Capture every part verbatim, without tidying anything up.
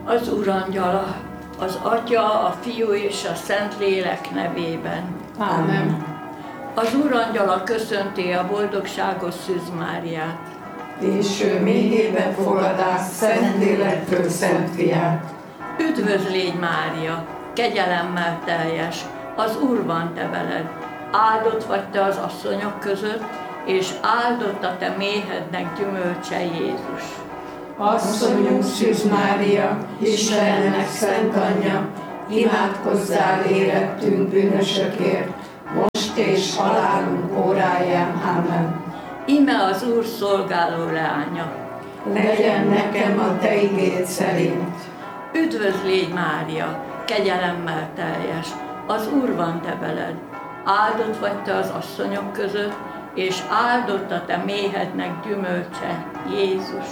Az Urangyala, az Atya, a Fiú és a Szentlélek nevében. Ámen. Az Urangyala köszönti a boldogságos Szűz Máriát. És ő mélyében fogadás Szentlélektől Szent Fiát. Üdvözl légy, Mária, kegyelemmel teljes, az Úr van te veled. Áldott vagy te az asszonyok között, és áldott a te méhednek gyümölcse, Jézus. Asszonyunk Szűz Mária, Istennek szent anyja, imádkozzál érettünk bűnösökért, most és halálunk óráján. Ámen. Íme az Úr szolgáló leánya. Legyen nekem a te igéd szerint. Üdvözl légy, Mária, kegyelemmel teljes, az Úr van te veled. Áldott vagy te az asszonyok között, és áldott a te méhednek gyümölcse, Jézus.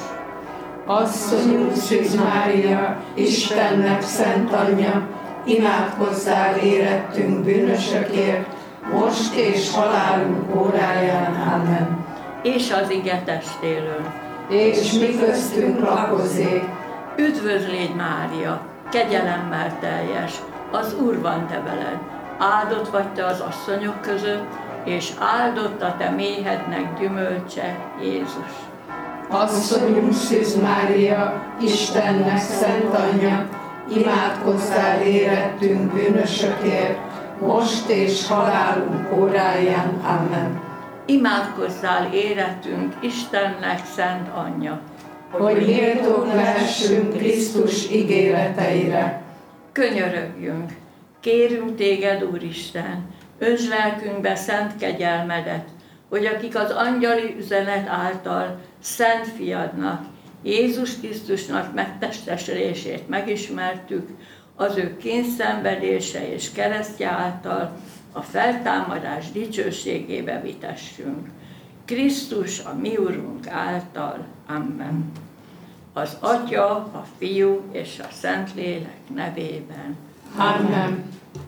Asszonyunk Szűz Mária, Istennek szent anyja, imádkozzál érettünk bűnösökért, most és halálunk óráján. Ámen. És az ige testélő. És mi köztünk lakozzék. Üdvözl légy, Mária, kegyelemmel teljes, az Úr van te veled. Áldott vagy te az asszonyok között, és áldott a te méhednek gyümölcse, Jézus. Asszonyunk Szűz Mária, Istennek szent anyja, imádkozzál érettünk bűnösökért, most és halálunk óráján. Amen. Imádkozzál érettünk Istennek szent anyja, hogy méltók lehessünk Krisztus ígéreteire. Könyörögjünk, kérünk téged, Úristen, öntsd lelkünkbe szent kegyelmedet, hogy akik az angyali üzenet által szent fiadnak, Jézus Krisztusnak megtestesülését megismertük, az ő kényszenvedése és keresztje által a feltámadás dicsőségébe vitessünk. Krisztus a mi Urunk által. Amen. Az Atya, a Fiú és a Szentlélek nevében. Amen.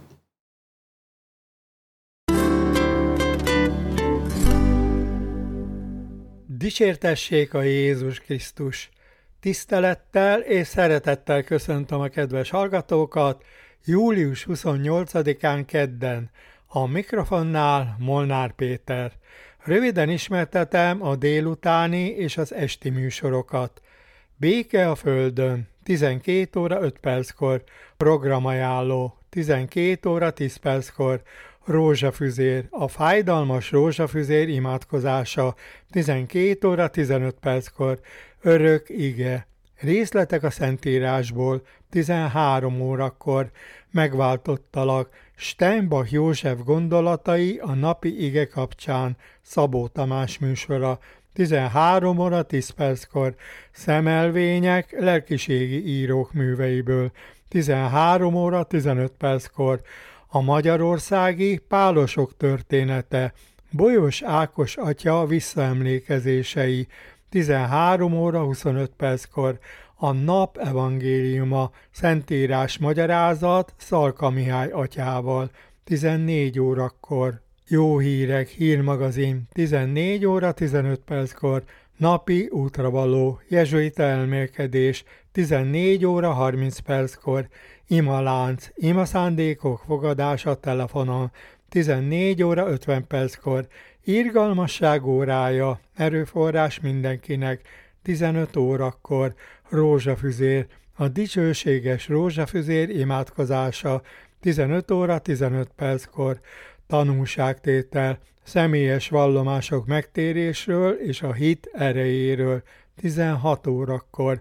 Dicsértessék a Jézus Krisztus! Tisztelettel és szeretettel köszöntöm a kedves hallgatókat július huszonnyolcadikán kedden. A mikrofonnál Molnár Péter. Röviden ismertetem a délutáni és az esti műsorokat. Béke a Földön, tizenkét óra öt perckor, programajánló, tizenkét óra tíz perckor, rózsafüzér, a fájdalmas rózsafüzér imádkozása, tizenkét óra tizenöt perckor, örök ige, részletek a Szentírásból, tizenhárom órakor, megváltottalak, Steinbach József gondolatai a napi ige kapcsán, Szabó Tamás műsora, tizenhárom óra tíz perckor, szemelvények lelkiségi írók műveiből, tizenhárom óra tizenöt perckor, a magyarországi pálosok története, Bolyos Ákos atya visszaemlékezései, tizenhárom óra huszonöt perckor, a nap evangéliuma, Szentírás magyarázat Szalka Mihály atyával, tizennégy órakor, Jó hírek, hírmagazin, tizennégy óra tizenöt perckor, napi útravaló, jezsuita elmélkedés, tizennégy óra harminc perckor, imalánc, imaszándékok fogadása telefonon, tizennégy óra ötven perckor, irgalmasság órája, erőforrás mindenkinek, tizenöt órakor, rózsafüzér, a dicsőséges rózsafüzér imádkozása, tizenöt óra tizenöt perckor, tanúságtétel, személyes vallomások megtérésről és a hit erejéről, tizenhat órakor,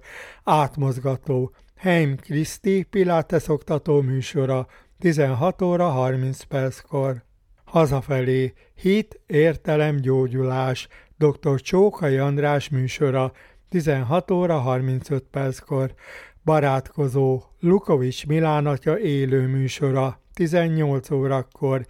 átmozgató, Heim Kriszti Pilates oktató műsora, tizenhat óra harminc perckor. Hazafelé, hit, értelem, gyógyulás, dr. Csókai András műsora, tizenhat óra harmincöt perckor. Barátkozó, Lukovics Milán atya élő műsora, tizennyolc órakor.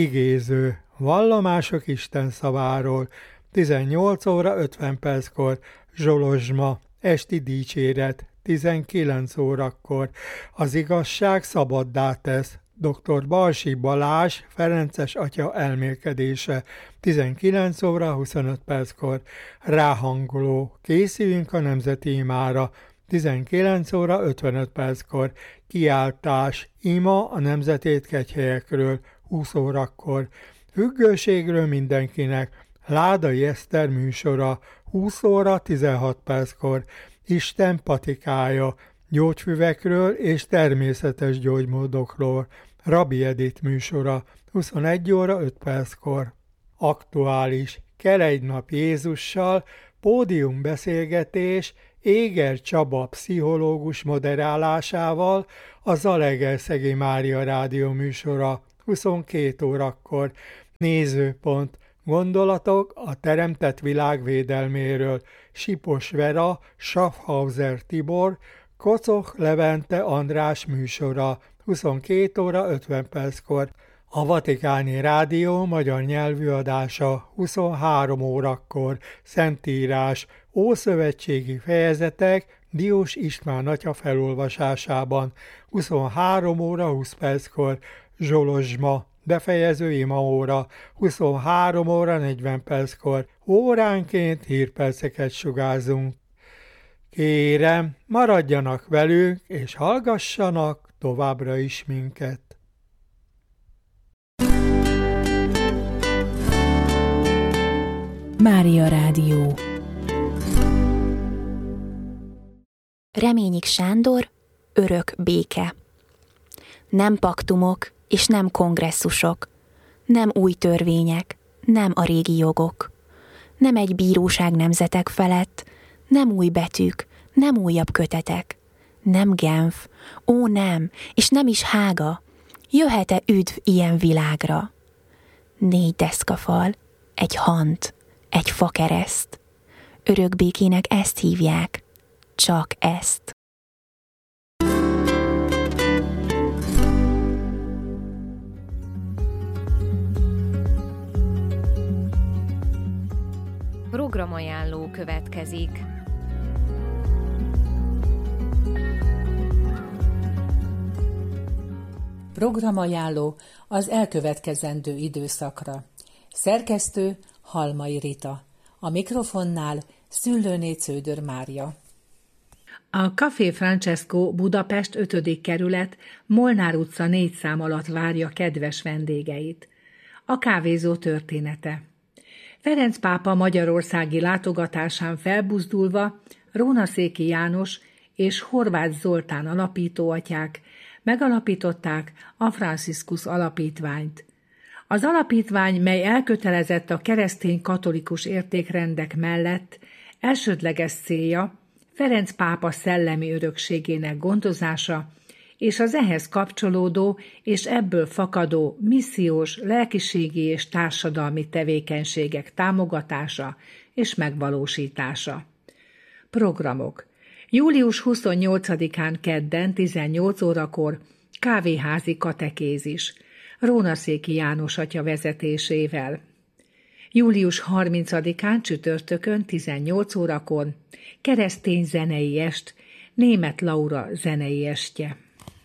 Igéző, vallomások Isten szaváról, tizennyolc óra ötven perckor. Zsolozsma, esti dicséret, tizenkilenc órakor. Az igazság szabaddá tesz, dr. Balsi Balázs Ferences atya elmélkedése, tizenkilenc óra huszonöt perckor. Ráhangoló, készüljünk a nemzeti imára, tizenkilenc óra ötvenöt perckor, kiáltás, ima a nemzetétkegyhelyekről húsz órakor, függőségről mindenkinek, Ládai Eszter műsora húsz óra tizenhat perckor, Isten patikája, gyógyfüvekről és természetes gyógymódokról, Rabbi Edith műsora huszonegy óra öt perckor. Aktuális, kell egy nap Jézussal, pódiumbeszélgetés Éger Csaba pszichológus moderálásával, a Zalaegerszegi Mária rádió műsora huszonkét órakor, nézőpont, gondolatok a teremtett világ védelméről, Sipos Vera, Schaffhauser Tibor, Kococh Levente András műsora huszonkét óra ötven perckor, a Vatikáni Rádió magyar nyelvű adása huszonhárom órakor, Szentírás, ószövetségi fejezetek Diós István atya felolvasásában, huszonhárom óra húsz perckor, Zsolozsma, befejező imaóra, huszonhárom óra negyven perckor, óránként hírperceket sugárzunk. Kérem, maradjanak velünk, és hallgassanak továbbra is minket. Mária Rádió. Reményik Sándor, örök béke. Nem paktumok és nem kongresszusok, nem új törvények, nem a régi jogok, nem egy bíróság nemzetek felett, nem új betűk, nem újabb kötetek, nem Genf, ó nem, és nem is Hága, jöhet-e üdv ilyen világra? Négy deszkafal, egy hant, egy fakereszt. Örök békének ezt hívják, csak ezt. Programajánló következik. Programajánló az elkövetkezendő időszakra. Szerkesztő Halmai Rita. A mikrofonnál Szüllőné Cződör Mária. A Café Francesco Budapest ötödik kerület Molnár utca négy szám alatt várja kedves vendégeit. A kávézó története. Ferenc pápa magyarországi látogatásán felbuzdulva Rónaszéki János és Horváth Zoltán alapítóatyák megalapították a Franciscus Alapítványt. Az alapítvány, mely elkötelezett a keresztény katolikus értékrendek mellett, elsődleges célja Ferenc pápa szellemi örökségének gondozása és az ehhez kapcsolódó és ebből fakadó missziós, lelkiségi és társadalmi tevékenységek támogatása és megvalósítása. Programok. július huszonnyolcadikán kedden tizennyolc órakor kávéházi katekézis, Rónaszéki János atya vezetésével. július harmincadikán csütörtökön tizennyolc órakor keresztény zenei est, Németh Laura zenei estje.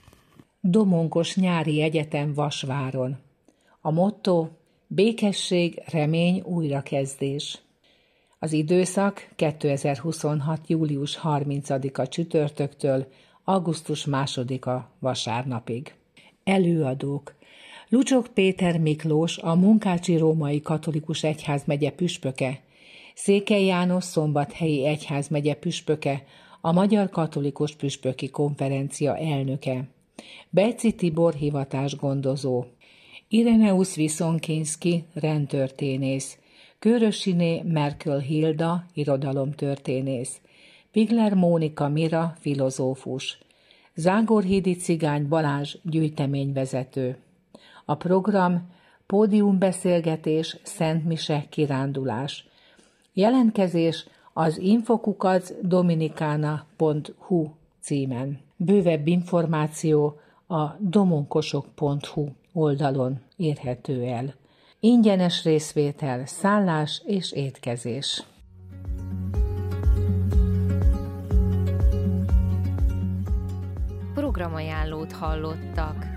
Domonkos Nyári Egyetem Vasváron. A motto: békesség, remény, újrakezdés. Az időszak kétezer-huszonhat. július harmincadika csütörtöktől augusztus másodika vasárnapig. Előadók: Lucsok Péter Miklós, a Munkácsi Római Katolikus Egyházmegye püspöke, Székely János Szombathelyi Egyházmegye püspöke, a Magyar Katolikus Püspöki Konferencia elnöke, Beci Tibor hivatásgondozó, Ireneusz Viszonkinszki rendtörténész, Körösiné Merkel Hilda irodalomtörténész, Pigler Mónika Mira filozófus, Zágorhídi Cigány Balázs gyűjteményvezető. A program pódiumbeszélgetés, szentmise, kirándulás. Jelentkezés az infokukac dominikana pont hu címen. Bővebb információ a domonkosok pont hu oldalon érhető el. Ingyenes részvétel, szállás és étkezés. Programajánlót hallottak.